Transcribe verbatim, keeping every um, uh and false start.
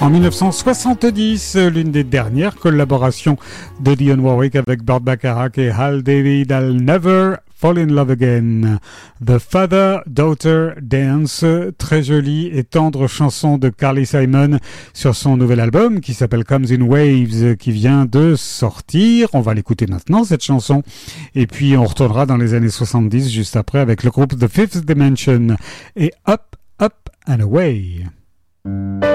En dix-neuf cent soixante-dix, l'une des dernières collaborations de Dionne Warwick avec Burt Bacharach et Hal David, I'll Never Fall in Love Again. The Father-Daughter Dance, très jolie et tendre chanson de Carly Simon sur son nouvel album qui s'appelle Comes in Waves, qui vient de sortir. On va l'écouter maintenant, cette chanson. Et puis on retournera dans les années soixante-dix, juste après, avec le groupe The Fifth Dimension et Up, Up and Away.